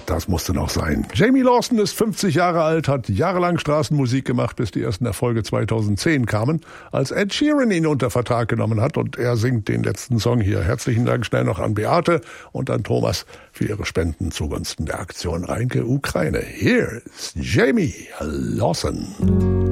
Das musste noch sein. Jamie Lawson ist 50 Jahre alt, hat jahrelang Straßenmusik gemacht, bis die ersten Erfolge 2010 kamen, als Ed Sheeran ihn unter Vertrag genommen hat und er singt den letzten Song hier. Herzlichen Dank schnell noch an Beate und an Thomas für ihre Spenden zugunsten der Aktion Reinke Ukraine. Here is Jamie Lawson.